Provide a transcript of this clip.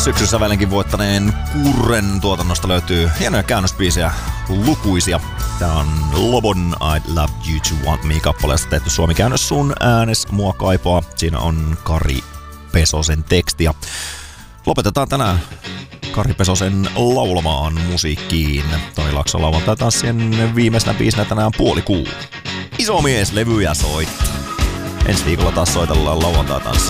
Syksyssä välinkin voittaneen Kurren tuotannosta löytyy hienoja käännösbiisejä lukuisia. Tää on Lobon I Love You To Want Me -kappaleesta tehty suomikäännös Sun äänes mua kaipaa. Siinä on Kari Pesosen tekstiä. Lopetetaan tänään Kari Pesosen laulamaan musiikkiin. Toni Laakson lauantai-tanssien viimeisenä biisinä tänään Puoli kuu. Iso mies levyjä soit. Ensi viikolla taas soitellaan lauantai-tanssia.